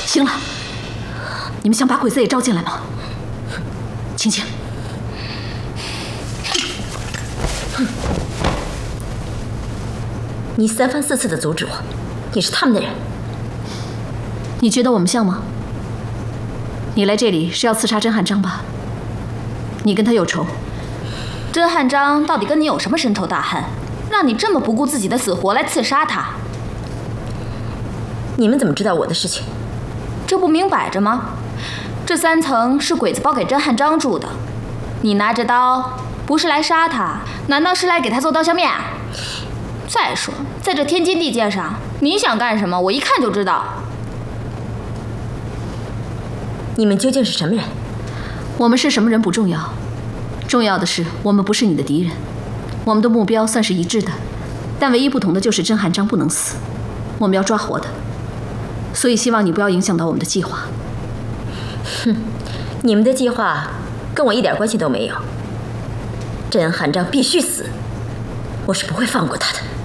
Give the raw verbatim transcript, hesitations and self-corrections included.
行了，你们想把鬼子也招进来吗？青青， 你三番四次的阻止我，你是他们的人。 你觉得我们像吗？你来这里是要刺杀甄汉章吧？你跟他有仇？ 甄汉章到底跟你有什么深仇大恨，让你这么不顾自己的死活来刺杀他？ 你们怎么知道我的事情？ 这不明摆着吗？这三层是鬼子包给甄汉章住的，你拿着刀不是来杀他，难道是来给他做刀削面？再说，在这天经地界上，你想干什么，我一看就知道。 你们究竟是什么人？ 我们是什么人不重要，重要的是我们不是你的敌人，我们的目标算是一致的，但唯一不同的就是甄汉章不能死，我们要抓活的，所以希望你不要影响到我们的计划。 哼，你们的计划跟我一点关系都没有。甄汉章必须死，我是不会放过他的。